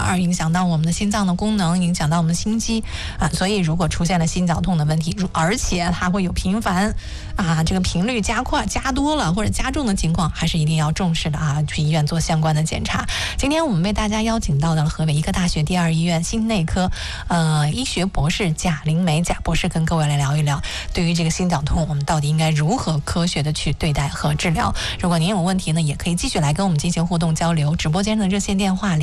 儿，影响到我们的心脏的功能，影响到我们的心肌所以如果出现了心绞痛的问题，而且它会有频繁这个频率加快、加多了或者加重的情况，还是一定要重视的去医院做相关的检查。今天我们为大家邀请到的河北医科大学第二医院心内科医学博士贾玲梅贾博士，跟各位来聊一聊，对于这个心绞痛，我们到底应该如何科学的去对待和治疗。如果您有问题呢，也可以继续来跟我们进行互动交流。直播间的热线电话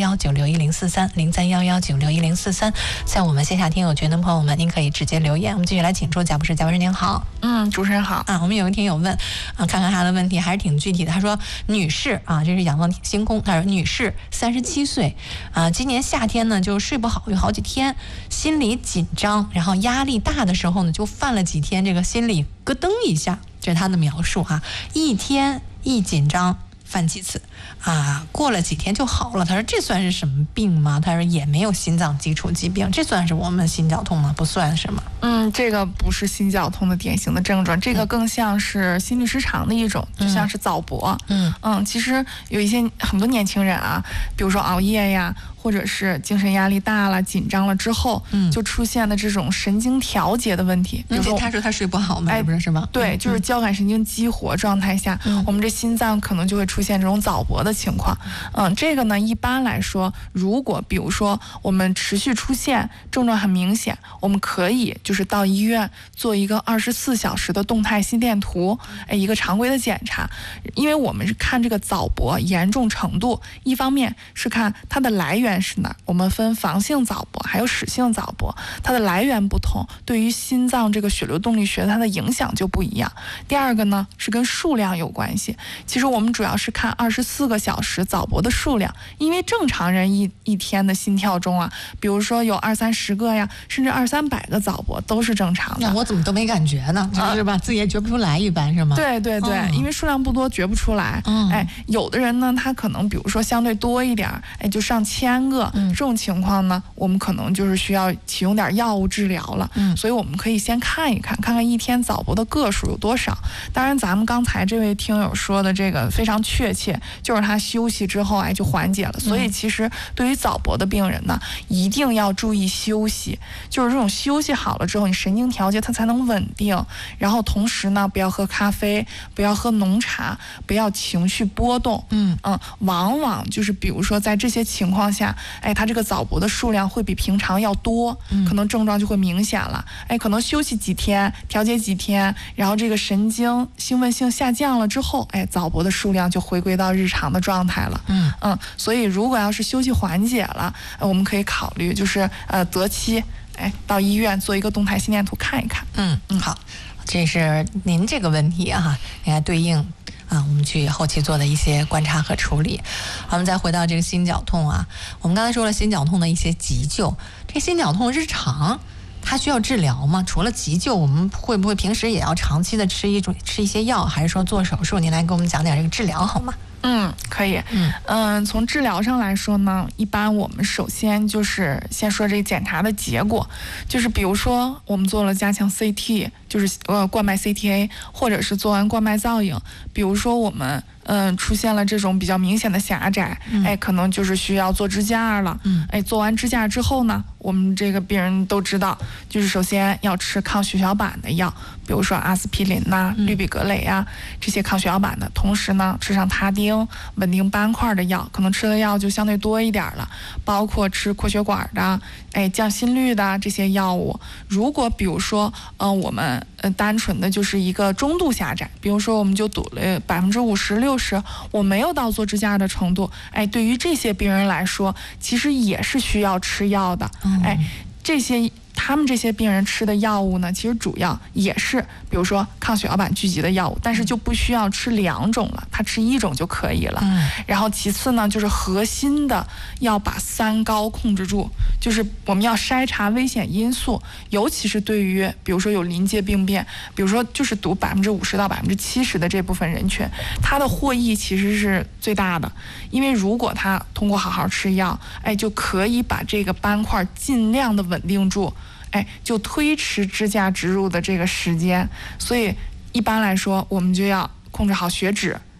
0311961043，0311961043。像我们线下听友群的朋友们，您可以直接留言。我们继续来请出贾博士。贾博士您好。 主持人好。 我们有个听友问看看他的问题还是挺具体的。他说，女士这是仰望星空。他说，女士37岁今年夏天呢就睡不好，有好几天心里紧张，然后压力大的时候呢就犯了几天这个心里咯噔一下，这是他的描述一天一紧张犯几次过了几天就好了。他说这算是什么病吗？他说也没有心脏基础疾病，这算是我们心绞痛吗？不算是吗？ 这个不是心绞痛的典型的症状，这个更像是心律失常的一种，就像是早搏。其实有一些很多年轻人比如说熬夜呀，或者是精神压力大了、紧张了之后，就出现的这种神经调节的问题。比如说他说他睡不好吗？是吗？ 对，就是交感神经激活状态下，我们这心脏可能就会出现这种早搏的情况。这个呢，一般来说，如果比如说我们持续出现症状很明显，我们可以就是到医院做一个24小时的动态心电图，一个常规的检查。因为我们是看这个早搏严重程度，一方面是看它的来源是哪，我们分房性早搏还有室性早搏，它的来源不同，对于心脏这个血流动力学它的影响就不一样。第二个呢是跟数量有关系，其实我们主要是看24个小时早搏的数量，因为正常人一天的心跳中比如说有20-30个呀，甚至200-300个早搏都是正常的。 那我怎么都没感觉呢？是吧？自己也觉不出来，一般是吗？ 对对对，因为数量不多，觉不出来。有的人呢，他可能比如说相对多一点，就上1000个，这种情况呢，我们可能就是需要启用点药物治疗了。所以我们可以先看一看，看看一天早搏的个数有多少。当然，咱们刚才这位听友说的这个非常确切，就是他休息之后就缓解了。所以其实对于早搏的病人呢，一定要注意休息，就是这种休息好了之后，你神经调节它才能稳定。然后同时呢，不要喝咖啡，不要喝浓茶，不要情绪波动。往往就是比如说在这些情况下，它这个早搏的数量会比平常要多，可能症状就会明显了。可能休息几天，调节几天，然后这个神经兴奋性下降了之后，早搏的数量就回归到日常的状态了。所以如果要是休息缓解了，我们可以考虑就是择期到医院做一个动态心电图看一看。 好，这是您这个问题应该对应我们去后期做的一些观察和处理。我们再回到这个心绞痛我们刚才说了心绞痛的一些急救，这心绞痛日常它需要治疗吗？除了急救，我们会不会平时也要长期的吃一些药，还是说做手术？您来给我们讲讲这个治疗好吗？ 可以。从治疗上来说呢，一般我们首先就是先说这个检查的结果，就是比如说我们做了加强 CT， 就是冠脉 CTA， 或者是做完冠脉造影，比如说我们出现了这种比较明显的狭窄，可能就是需要做支架了。做完支架之后呢，我们这个病人都知道，就是首先要吃抗血小板的药，比如说阿司匹林氯吡格雷这些抗血小板的，同时呢吃上他汀稳定斑块的药，可能吃的药就相对多一点了，包括吃扩血管的降心率的这些药物。如果比如说我们单纯的就是一个中度狭窄，比如说我们就堵了50%-60%，我没有到做支架的程度，对于这些病人来说其实也是需要吃药的。他们这些病人吃的药物呢，其实主要也是比如说抗血小板聚集的药物，但是就不需要吃2种了，他吃1种就可以了。然后其次呢，就是核心的要把3高控制住，就是我们要筛查危险因素，尤其是对于比如说有临界病变，比如说就是堵50%到70%的这部分人群，他的获益其实是最大的。因为如果他通过好好吃药，就可以把这个斑块尽量的稳定住，就推迟支架植入的这个时间。所以一般来说我们就要控制好血脂，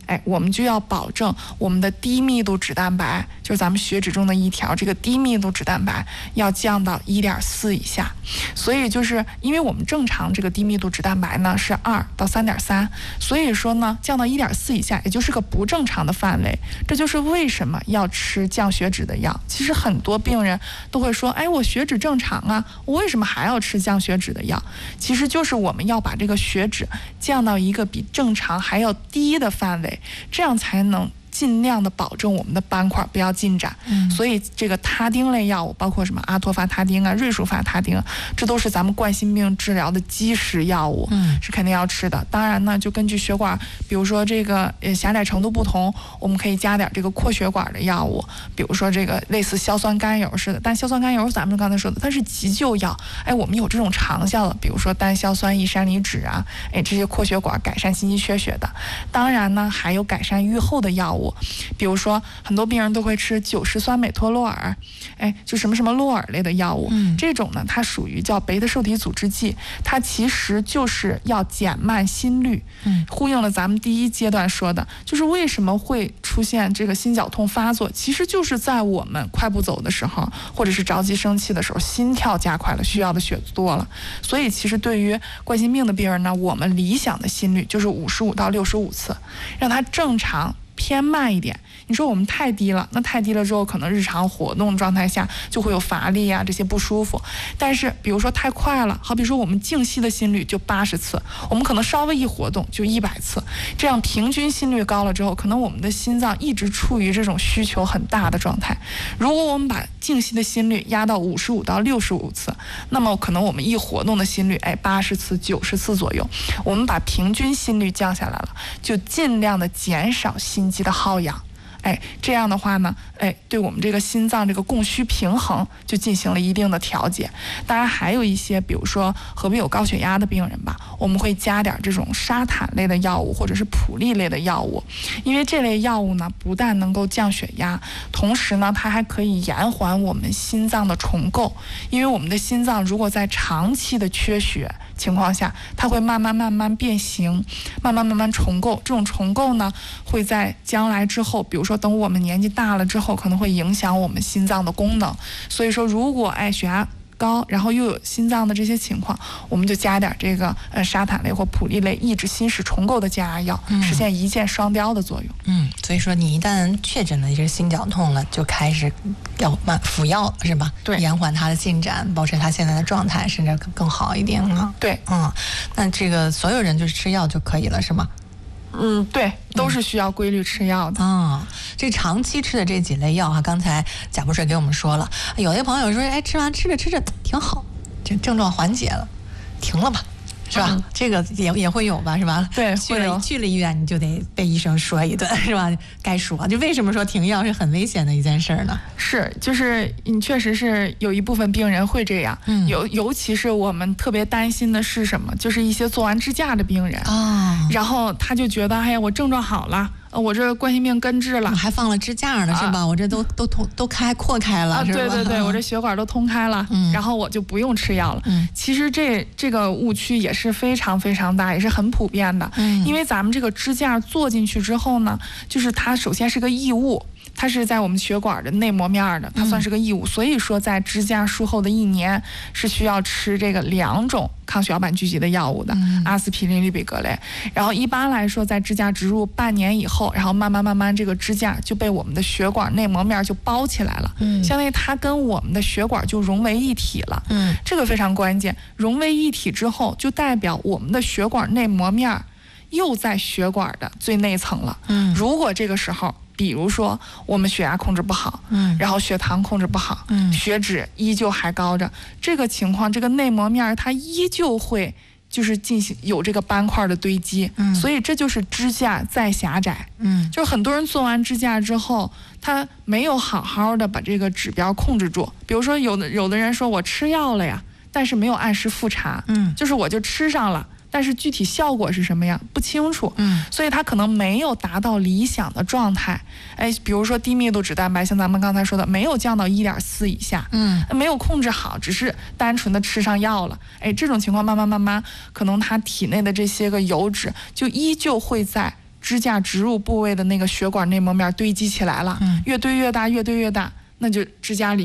我们就要保证我们的低密度脂蛋白，就是咱们血脂中的一条，这个低密度脂蛋白要降到1.4以下。所以就是因为我们正常这个低密度脂蛋白呢是2到3.3，所以说呢降到1.4以下，也就是个不正常的范围。这就是为什么要吃降血脂的药。其实很多病人都会说，我血脂正常啊，我为什么还要吃降血脂的药？其实就是我们要把这个血脂降到一个比正常还要低的范围，这样才能尽量的保证我们的斑块不要进展。所以这个他汀类药物，包括什么阿托伐他汀啊、瑞舒伐他汀，这都是咱们冠心病治疗的基石药物，是肯定要吃的。当然呢，就根据血管，比如说这个狭窄程度不同，我们可以加点这个扩血管的药物，比如说这个类似硝酸甘油似的。但硝酸甘油咱们刚才说的，它是急救药，我们有这种长效的，比如说单硝酸异山梨酯啊，这些扩血管改善心肌缺血的。当然呢，还有改善预后的药物。比如说很多病人都会吃90酸美托洛尔，就什么什么洛尔类的药物，这种呢它属于叫贝塔受体阻滞剂，它其实就是要减慢心率，呼应了咱们第一阶段说的，就是为什么会出现这个心绞痛发作，其实就是在我们快步走的时候，或者是着急生气的时候，心跳加快了，需要的血多了。所以其实对于冠心病的病人呢，我们理想的心率就是55到65次，让它正常偏慢一点。你说我们太低了，那太低了之后，可能日常活动状态下就会有乏力啊，这些不舒服。但是比如说太快了，好比说我们静息的心率就80次，我们可能稍微一活动就100次，这样平均心率高了之后，可能我们的心脏一直处于这种需求很大的状态。如果我们把静息的心率压到55到65次，那么可能我们一活动的心率80次、90次左右。我们把平均心率降下来了，就尽量的减少心肌的耗氧。这样的话呢，对我们这个心脏这个供需平衡就进行了一定的调节。当然还有一些，比如说合并有高血压的病人吧，我们会加点这种沙坦类的药物或者是普利类的药物，因为这类药物呢不但能够降血压，同时呢它还可以延缓我们心脏的重构。因为我们的心脏如果在长期的缺血情况下，它会慢慢变形，慢慢重构。这种重构呢会在将来之后，比如说等我们年纪大了之后，可能会影响我们心脏的功能。所以说如果血压高，然后又有心脏的这些情况，我们就加点这个沙坦类或普利类抑制心室重构的降压药，实现一箭双雕的作用。 所以说你一旦确诊了这个心绞痛了，就开始要服药是吧？ 对， 延缓它的进展，保持它现在的状态，甚至更好一点啊。 对， 那这个所有人就是吃药就可以了是吗？ 对，都是需要规律吃药的。 这长期吃的这几类药刚才贾博士给我们说了，有的朋友说，吃着挺好，这症状缓解了，停了吧，是吧？这个也会有吧，是吧？ 对， 去了医院你就得被医生说一顿，是吧？该说，就为什么说停药是很危险的一件事呢？ 是，就是你确实是有一部分病人会这样，尤其是我们特别担心的是什么？就是一些做完支架的病人然后他就觉得，我症状好了。我这冠心病根治了， 还放了支架呢，是吧？我这都扩开了，是吧？ 对，我这血管都通开了，然后我就不用吃药了。其实这个误区也是非常非常大，也是很普遍的。因为咱们这个支架做进去之后呢，就是它首先是个异物。它是在我们血管的内膜面的，它算是个异物，所以说在支架术后的1年是需要吃这个2种抗血小板聚集的药物的，阿司匹林、氯吡格类。然后一般来说，在支架植入半年以后，然后慢慢这个支架就被我们的血管内膜面就包起来了，相当于它跟我们的血管就融为一体了。这个非常关键，融为一体之后，就代表我们的血管内膜面又在血管的最内层了。如果这个时候比如说我们血压控制不好，然后血糖控制不好，血脂依旧还高着，这个情况，这个内膜面它依旧会就是进行有这个斑块的堆积，所以这就是支架再狭窄。就是很多人做完支架之后，他没有好好的把这个指标控制住。比如说有的人说我吃药了呀，但是没有按时复查，就是我就吃上了。但是具体效果是什么样不清楚，所以它可能没有达到理想的状态。比如说低密度脂蛋白，像咱们刚才说的，没有降到1.4以下，没有控制好，只是单纯的吃上药了，这种情况慢慢，可能它体内的这些个油脂就依旧会在支架植入部位的那个血管内膜面堆积起来了，越堆越大，越堆越大，那就支架里